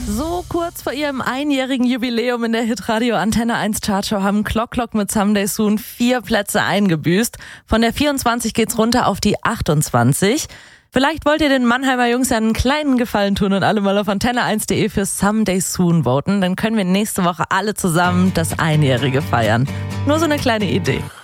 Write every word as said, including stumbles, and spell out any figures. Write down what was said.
So kurz vor ihrem einjährigen Jubiläum in der Hitradio Antenne eins Chartshow haben Clock Clock mit Someday Soon vier Plätze eingebüßt. Von der vierundzwanzig geht's runter auf die achtundzwanzig. Vielleicht wollt ihr den Mannheimer Jungs ja einen kleinen Gefallen tun und alle mal auf antenne eins punkt de für Someday Soon voten. Dann können wir nächste Woche alle zusammen das Einjährige feiern. Nur so eine kleine Idee.